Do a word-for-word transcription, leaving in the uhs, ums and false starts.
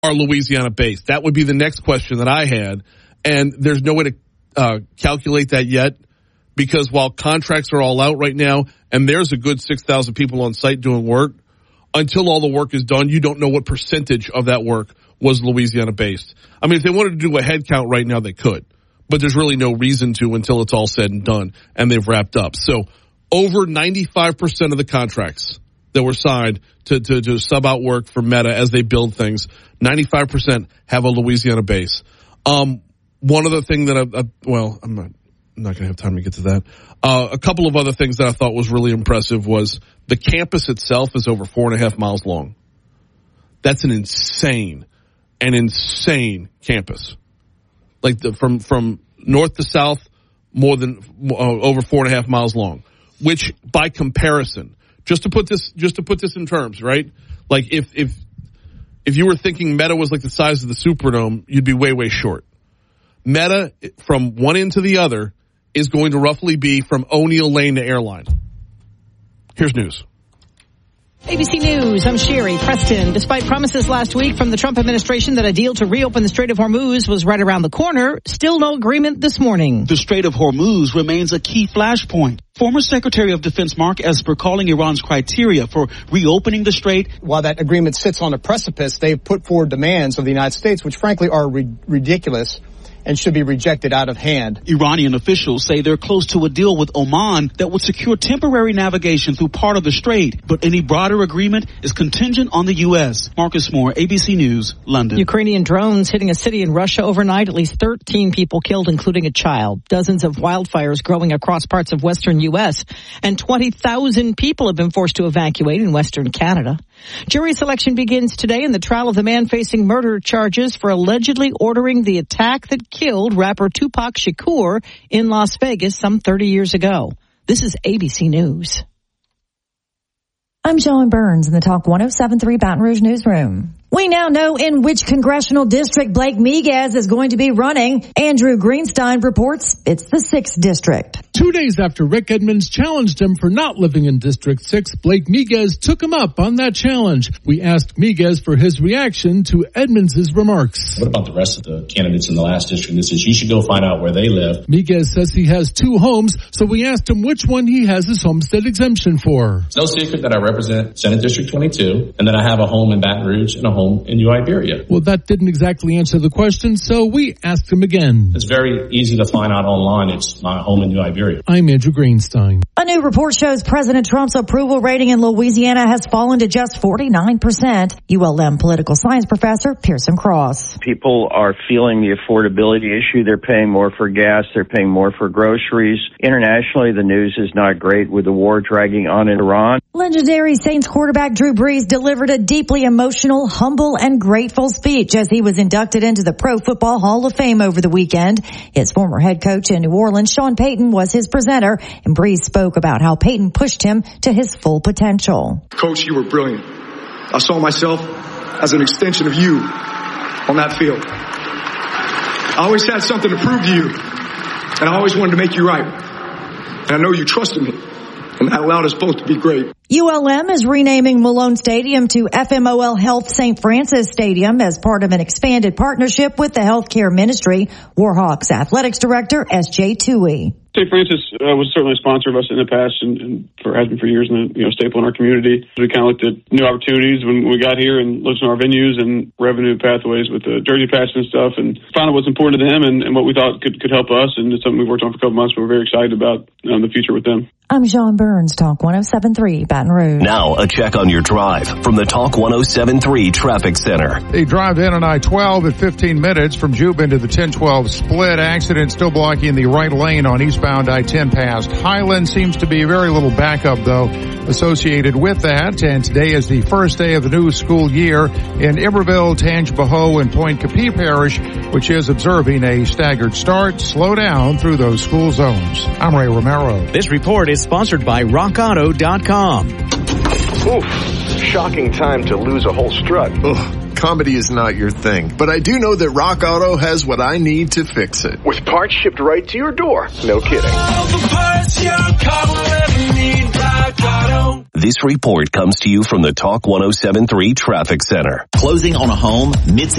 are Louisiana-based? That would be the next question that I had, and there's no way to uh, calculate that yet, because while contracts are all out right now, and there's a good six thousand people on site doing work, until all the work is done, you don't know what percentage of that work was Louisiana-based. I mean, if they wanted to do a head count right now, they could, but there's really no reason to until it's all said and done, and they've wrapped up. So over ninety-five percent of the contracts that were signed to, to, to sub out work for Meta as they build things, ninety-five percent have a Louisiana base. Um, one other thing that I, I well, I'm not, I'm not going to have time to get to that. Uh, a couple of other things that I thought was really impressive was the campus itself is over four and a half miles long. That's an insane, an insane campus. Like the, from, from north to south, more than, uh, over four and a half miles long, which by comparison, Just to put this, just to put this in terms, right? Like if, if, if you were thinking Meta was like the size of the Superdome, you'd be way, way short. Meta, from one end to the other, is going to roughly be from O'Neill Lane to Airline. Here's news. A B C News, I'm Sherry Preston. Despite promises last week from the Trump administration that a deal to reopen the Strait of Hormuz was right around the corner, still no agreement this morning. The Strait of Hormuz remains a key flashpoint. Former Secretary of Defense Mark Esper calling Iran's criteria for reopening the strait. While that agreement sits on a precipice, they've put forward demands of the United States, which frankly are ri- ridiculous. And should be rejected out of hand. Iranian officials say they're close to a deal with Oman that would secure temporary navigation through part of the strait. But any broader agreement is contingent on the U S. Marcus Moore, A B C News, London. Ukrainian drones hitting a city in Russia overnight. At least thirteen people killed, including a child. Dozens of wildfires growing across parts of western U S. And twenty thousand people have been forced to evacuate in western Canada. Jury selection begins today in the trial of the man facing murder charges for allegedly ordering the attack that killed rapper Tupac Shakur in Las Vegas some thirty years ago. This is A B C News. I'm Sean Burns in the Talk one oh seven point three Baton Rouge newsroom. We now know in which congressional district Blake Miguez is going to be running. Andrew Greenstein reports it's the sixth district. Two days after Rick Edmonds challenged him for not living in District six, Blake Miguez took him up on that challenge. We asked Miguez for his reaction to Edmonds' remarks. What about the rest of the candidates in the last district? This is, you should go find out where they live. Miguez says he has two homes, so we asked him which one he has his homestead exemption for. It's no secret that I represent Senate District twenty-two, and then I have a home in Baton Rouge and a home in New Iberia. Well, that didn't exactly answer the question, so we asked him again. It's very easy to find out online. It's my home in New Iberia. I'm Andrew Greenstein. A new report shows President Trump's approval rating in Louisiana has fallen to just forty-nine percent. U L M political science professor Pearson Cross. People are feeling the affordability issue. They're paying more for gas. They're paying more for groceries. Internationally, the news is not great with the war dragging on in Iran. Legendary Saints quarterback Drew Brees delivered a deeply emotional, humble, and grateful speech as he was inducted into the Pro Football Hall of Fame over the weekend. His former head coach in New Orleans, Sean Payton, was his presenter, and Brees spoke about how Payton pushed him to his full potential. Coach, you were brilliant. I saw myself as an extension of you on that field. I always had something to prove to you, and I always wanted to make you right. And I know you trusted me, and that allowed us both to be great. U L M is renaming Malone Stadium to F M O L Health Saint Francis Stadium as part of an expanded partnership with the healthcare ministry. Warhawks athletics director S J Toohey. Saint Francis uh, was certainly a sponsor of us in the past and, and for has been for years, and you know, staple in our community. We kind of looked at new opportunities when we got here and looked at our venues and revenue pathways with the jersey patch and stuff, and found out what's important to them and, and what we thought could could help us. And it's something we've worked on for a couple months, but we're very excited about um, the future with them. I'm Sean Burns, Talk one oh seven point three Baton Rouge. Now a check on your drive from the Talk one oh seven point three Traffic Center. They drive in on I twelve at fifteen minutes from Jubin to the ten twelve split. Accident still blocking the right lane on eastbound I ten past Highland. Seems to be very little backup, though, associated with that. And today is the first day of the new school year in Iberville, Tangipahoa, and Point Capee Parish, which is observing a staggered start. Slow down through those school zones. I'm Ray Romero. This report is sponsored by rock auto dot com. Oof, shocking time to lose a whole strut. Ugh, comedy is not your thing, but I do know that Rock Auto has what I need to fix it. With parts shipped right to your door. No kidding. All the parts your car will ever need, Rock Auto. This report comes to you from the Talk one oh seven point three Traffic Center. Closing on a home? Mitzi